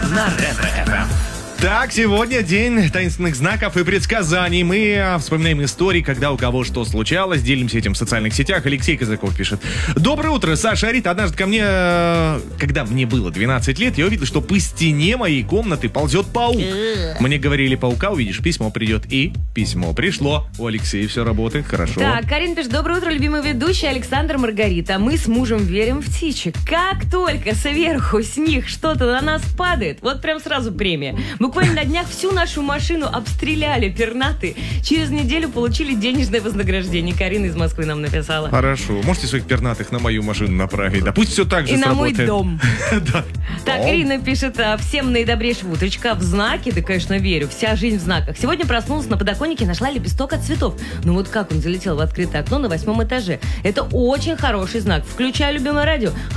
на Ретро-ФМ. Так, сегодня день таинственных знаков и предсказаний. Мы вспоминаем истории, когда у кого что случалось. Делимся этим в социальных сетях. Алексей Казаков пишет. Доброе утро, Саша Арит. Однажды ко мне, когда мне было 12 лет, я увидел, что по стене моей комнаты ползет паук. Мне говорили, паука увидишь, письмо придет. И письмо пришло. У Алексея все работает хорошо. Так, Карин пишет. Доброе утро, любимый ведущий Александр Маргарита. Мы с мужем верим в птичек. Как только сверху с них что-то на нас падает, вот прям сразу премия. Буквально на днях всю нашу машину обстреляли пернатые. Через неделю получили денежное вознаграждение. Карина из Москвы нам написала. Хорошо. Можете своих пернатых на мою машину направить? Да пусть все так же И сработает. на мой дом. Да. Так, Ирина пишет, всем наидобрейшего утречка в знаки, да, конечно, верю, вся жизнь в знаках. Сегодня проснулась на подоконнике, нашла лепесток от цветов. Ну вот как он залетел в открытое окно на 8 этаже. Это очень хороший знак. Включаю любимое радио.